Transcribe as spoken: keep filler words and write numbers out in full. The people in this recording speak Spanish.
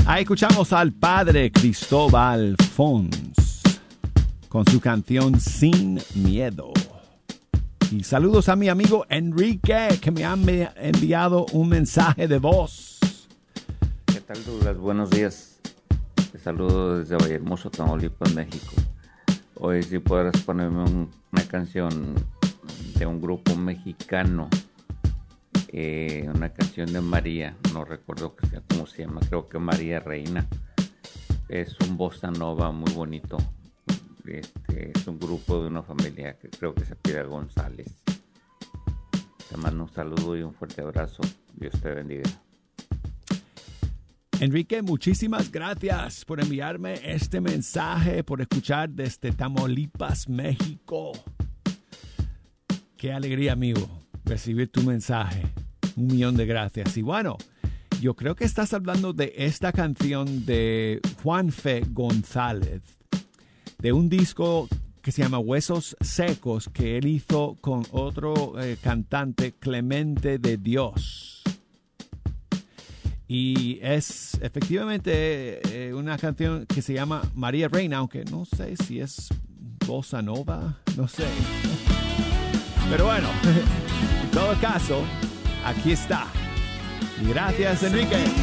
Ahí escuchamos al padre Cristóbal Fons con su canción Sin Miedo. Y saludos a mi amigo Enrique, que me ha enviado un mensaje de voz. ¿Qué tal, Douglas? Buenos días. Te saludo desde Vallehermoso, Tamaulipas, México. Hoy sí podrás ponerme un, una canción de un grupo mexicano, eh, una canción de María, no recuerdo que sea, cómo se llama, creo que María Reina. Es un bossa nova muy bonito. Este, es un grupo de una familia que creo que se pide González. Te mando un saludo y un fuerte abrazo. Dios te bendiga. Enrique, muchísimas gracias por enviarme este mensaje, por escuchar desde Tamaulipas, México. Qué alegría, amigo, recibir tu mensaje. Un millón de gracias. Y bueno, yo creo que estás hablando de esta canción de Juanfe González, de un disco que se llama Huesos Secos, que él hizo con otro eh, cantante, Clemente de Dios. Y es efectivamente eh, una canción que se llama María Reina, aunque no sé si es bossa nova, no sé. Pero bueno, en todo caso, aquí está. Gracias, Enrique.